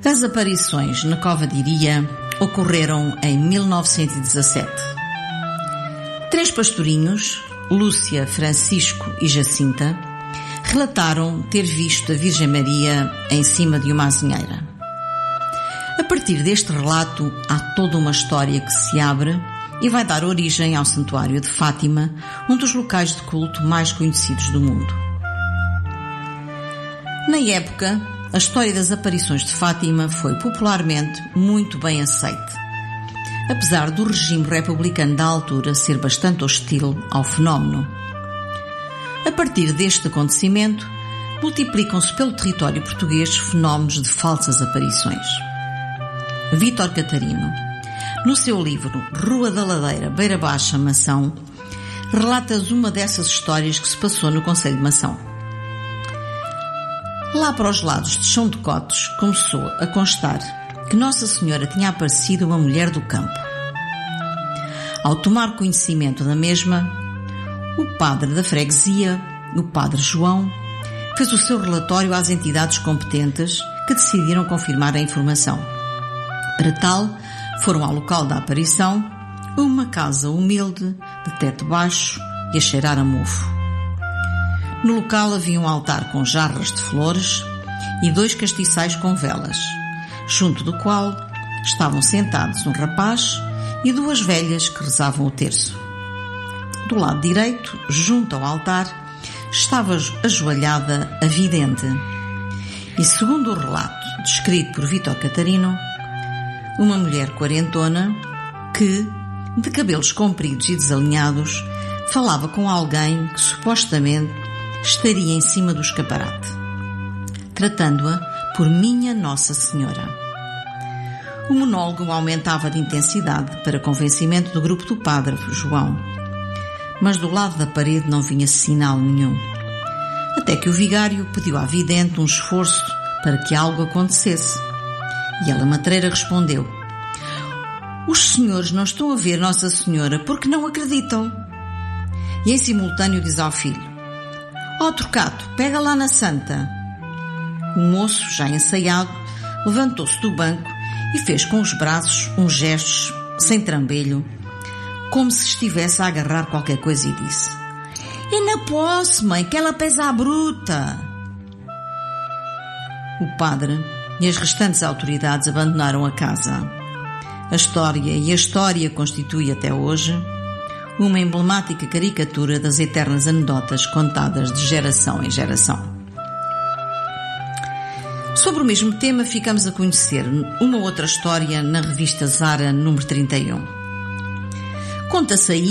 As aparições na Cova de Iria ocorreram em 1917. 3 pastorinhos, Lúcia, Francisco e Jacinta, relataram ter visto a Virgem Maria em cima de uma azinheira. A partir deste relato, há toda uma história que se abre e vai dar origem ao Santuário de Fátima, um dos locais de culto mais conhecidos do mundo. Na época, a história das aparições de Fátima foi popularmente muito bem aceite, apesar do regime republicano da altura ser bastante hostil ao fenómeno. A partir deste acontecimento, multiplicam-se pelo território português fenómenos de falsas aparições. Vítor Catarino, no seu livro Rua da Ladeira, Beira Baixa, Mação, relata uma dessas histórias que se passou no concelho de Mação. Lá para os lados de Chão de Cotes começou a constar que Nossa Senhora tinha aparecido uma mulher do campo. Ao tomar conhecimento da mesma, o padre da freguesia, o padre João, fez o seu relatório às entidades competentes que decidiram confirmar a informação. Para tal, foram ao local da aparição uma casa humilde, de teto baixo e a cheirar a mofo. No local havia um altar com jarras de flores e 2 castiçais com velas, junto do qual estavam sentados um rapaz e 2 velhas que rezavam o terço. Do lado direito, junto ao altar, estava ajoelhada a vidente. E segundo o relato descrito por Vítor Catarino, uma mulher quarentona que, de cabelos compridos e desalinhados, falava com alguém que supostamente estaria em cima do escaparate, tratando-a por Minha Nossa Senhora. O monólogo aumentava de intensidade para convencimento do grupo do padre João, mas do lado da parede não vinha sinal nenhum, até que o vigário pediu à vidente um esforço para que algo acontecesse. E ela matreira respondeu: "Os senhores não estão a ver Nossa Senhora porque não acreditam." E em simultâneo diz ao filho: "Ó Trocato, pega lá na santa." O moço, já ensaiado, levantou-se do banco e fez com os braços uns gestos sem trambelho, como se estivesse a agarrar qualquer coisa, e disse: "Eu não posso, mãe, que ela pesa a bruta." O padre e as restantes autoridades abandonaram a casa. A história constitui até hoje uma emblemática caricatura das eternas anedotas contadas de geração em geração. Sobre o mesmo tema, ficamos a conhecer uma outra história na revista Zara, número 31. Conta-se aí